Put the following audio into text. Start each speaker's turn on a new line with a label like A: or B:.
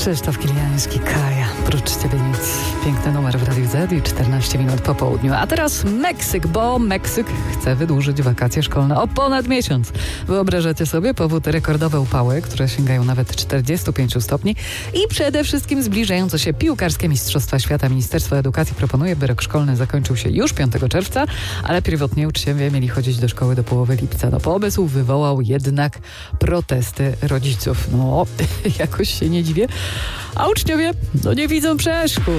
A: Krzysztof Kiliański, Kaja, prócz ciebie nic. Piękny numer w Radiu Z i 14 minut po południu. A teraz Meksyk, bo Meksyk chce wydłużyć wakacje szkolne o ponad miesiąc. Wyobrażacie sobie powód rekordowe upały, które sięgają nawet 45 stopni i przede wszystkim zbliżające się piłkarskie Mistrzostwa Świata. Ministerstwo Edukacji proponuje, by rok szkolny zakończył się już 5 czerwca, ale pierwotnie uczniowie mieli chodzić do szkoły do połowy lipca. Pomysł wywołał jednak protesty rodziców. Jakoś się nie dziwię. A uczniowie nie widzą przeszkód.